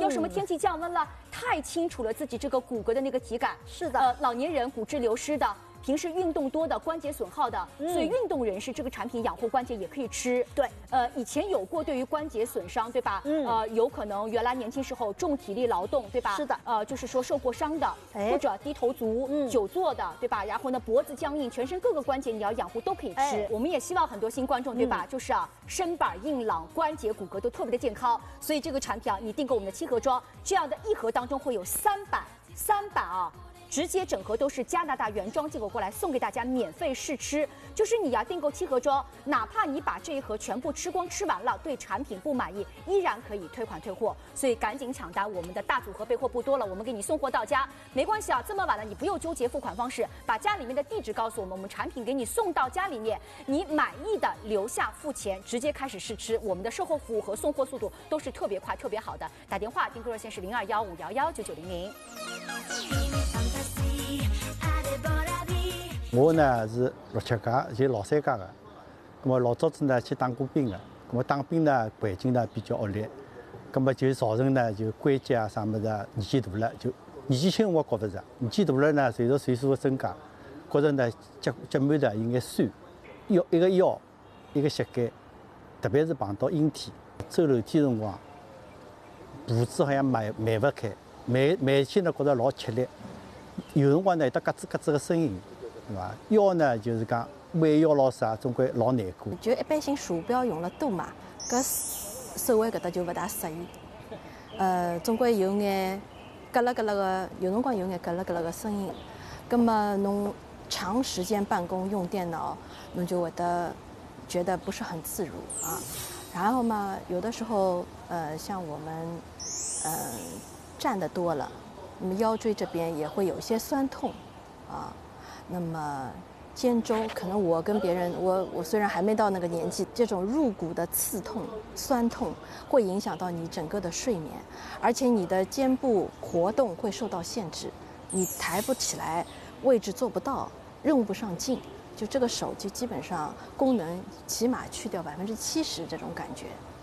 说什么天气降温了，太清楚了自己这个骨骼的那个体感。 是的， 老年人骨质流失的。平时运动多的、关节损耗的，所以运动人士这个产品养护关节也可以吃。 对， 以前有过对于关节损伤，对吧？有可能原来年轻时候重体力劳动，对吧？ 是的， 就是说受过伤的，或者低头族、久坐的，对吧？然后呢，脖子僵硬，全身各个关节你要养护都可以吃。我们也希望很多新观众，对吧？就是身板硬朗，关节骨骼都特别的健康，所以这个产品你订购我们的7盒装，这样的1盒当中会有3版直接整盒都是加拿大原装进口过来，送给大家免费试吃。就是你订购7盒装，哪怕你把这一盒全部吃光吃完了，对产品不满意，依然可以退款退货。所以赶紧抢单，我们的大组合备货不多了，我们给你送货到家。没关系这么晚了你不用纠结付款方式，把家里面的地址告诉我们，我们产品给你送到家里面，你满意的留下付钱，直接开始试吃。我们的售后服务和送货速度都是特别快、特别好的。打电话订购热线是0215119900。 我呢是67届，就老3届的。那么老早子呢去当过兵的，那么当兵呢环境呢比较恶劣，那么就造成呢就关节啥么子年纪大了，就年纪轻我觉得是，年纪大了呢随着岁数的增加，觉着呢脚腕的有眼酸，一个腰，一个膝盖，特别是碰到阴天，走楼梯辰光，步子好像迈不开，迈起呢觉着老吃力，有辰光呢有得咯吱咯吱的声音。对吧？腰呢，就是讲弯腰老啥，总归老难过。 就一般性鼠标用了多嘛，搿手腕搿搭就勿大适宜。总归有眼咯啦咯啦个，有辰光有眼咯啦咯啦个声音。葛么侬长时间办公用电脑，侬就会得觉得不是很自如啊。然后嘛，有的时候像我们站得多了，那么腰椎这边也会有一些酸痛啊。那么肩周可能我跟别人，我虽然还没到那个年纪，这种入骨的刺痛、酸痛会影响到你整个的睡眠，而且你的肩部活动会受到限制，你抬不起来，位置做不到，用不上劲，就这个手就基本上功能起码去掉70%这种感觉。